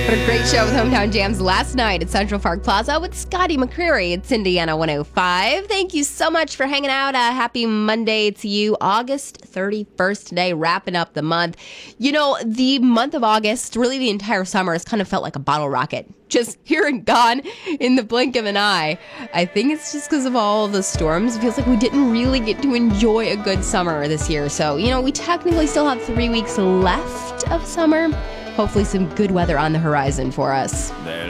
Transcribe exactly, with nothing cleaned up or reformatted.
What a great show with Hometown Jams last night at Central Park Plaza with Scotty McCreery. It's Indiana one oh five. Thank you so much for hanging out. Uh, happy Monday to you. August thirty-first today, wrapping up the month. You know, the month of August, really the entire summer, has kind of felt like a bottle rocket. Just here and gone in the blink of an eye. I think it's just because of all the storms. It feels like we didn't really get to enjoy a good summer this year. So, you know, we technically still have three weeks left of summer. Hopefully some good weather on the horizon for us.